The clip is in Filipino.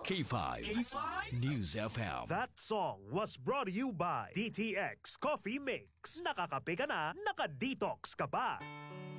K5 News FM. That song was brought to you by DTX Coffee Mix. Nakakape ka na, naka-detox ka pa.